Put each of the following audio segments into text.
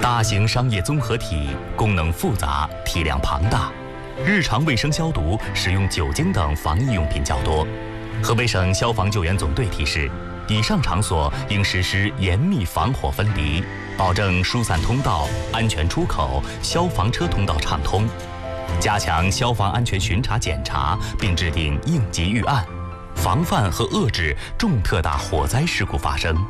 大型商业综合体，功能复杂，体量庞大，日常卫生消毒使用酒精等防疫用品较多。河北省消防救援总队提示，以上场所应实施严密防火分离，保证疏散通道、安全出口、消防车通道畅通，加强消防安全巡查检查，并制定应急预案，防范和遏制重特大火灾事故发生。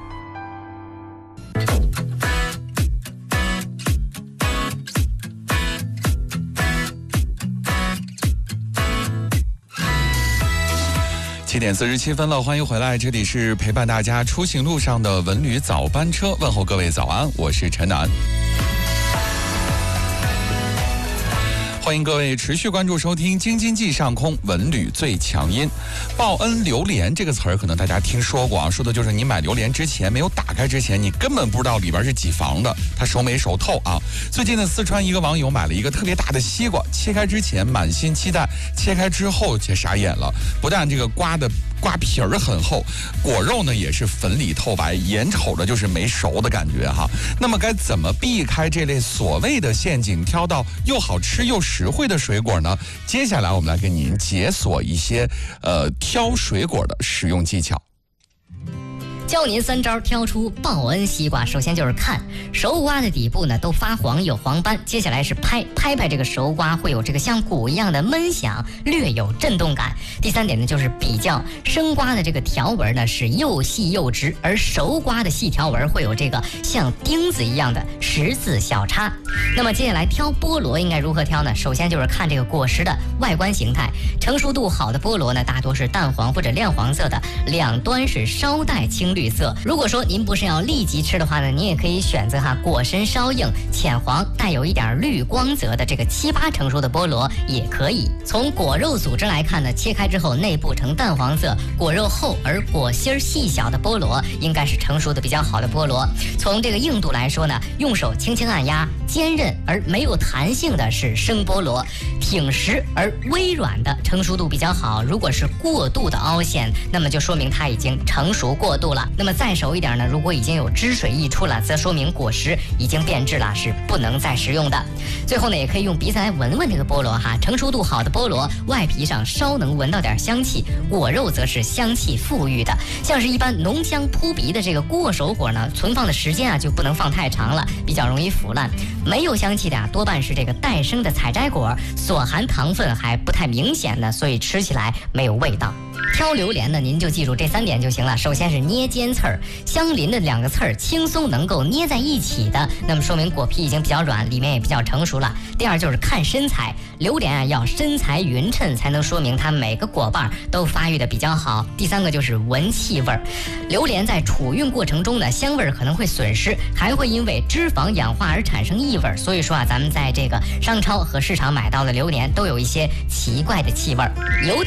7点47分了，欢迎回来，这里是陪伴大家出行路上的文旅早班车，问候各位早安，我是陈楠。欢迎各位持续关注收听京津冀上空文旅最强音。报恩榴莲这个词儿可能大家听说过啊，说的就是你买榴莲之前没有打开之前，你根本不知道里边是几房的，它熟没熟透啊。最近呢，四川一个网友买了一个特别大的西瓜，切开之前满心期待，切开之后却傻眼了。不但这个瓜皮儿很厚，果肉呢也是粉里透白，眼瞅着就是没熟的感觉哈。那么该怎么避开这类所谓的陷阱，挑到又好吃又实惠的水果呢？接下来我们来给您解锁一些挑水果的使用技巧。 教您3招挑出报恩西瓜。首先就是看熟瓜的底部呢都发黄有黄斑，接下来是拍这个熟瓜，会有这个像鼓一样的闷响，略有震动感。第3点呢就是比较生瓜的这个条纹呢是又细又直，而熟瓜的细条纹会有这个像钉子一样的十字小叉。那么接下来挑菠萝应该如何挑呢？首先就是看这个果实的外观形态，成熟度好的菠萝呢大多是淡黄或者亮黄色的，两端是稍带青绿色。如果说您不是要立即吃的话呢，您也可以选择果身稍硬、浅黄、带有一点绿光泽的这个7、8成熟的菠萝也可以。从果肉组织来看呢，切开之后内部呈淡黄色，果肉厚而果心细小的菠萝应该是成熟的比较好的菠萝。从这个硬度来说呢，用手轻轻按压，坚韧而没有弹性的是生菠萝，挺实而微软的成熟度比较好。如果是过度的凹陷，那么就说明它已经成熟过度了。那么再熟一点呢，如果已经有汁水溢出了，则说明果实已经变质了，是不能再食用的。最后呢，也可以用鼻子来闻闻这个菠萝哈，成熟度好的菠萝外皮上稍能闻到点香气，果肉则是香气馥郁的。像是一般浓香扑鼻的这个过熟果呢，存放的时间就不能放太长了，比较容易腐烂。没有香气的多半是这个待生的采摘果，所含糖分还不太明显的，所以吃起来没有味道。挑榴莲呢，您就记住这3点就行了。首先是捏尖刺儿，相邻的2个刺儿轻松能够捏在一起的，那么说明果皮已经比较软，里面也比较成熟了。第2就是看身材，榴莲要身材匀称，才能说明它每个果瓣都发育的比较好。第3个就是闻气味，榴莲在储运过程中呢，香味可能会损失，还会因为脂肪氧化而产生异味，所以说咱们在这个商超和市场买到的榴莲都有一些奇怪的气味。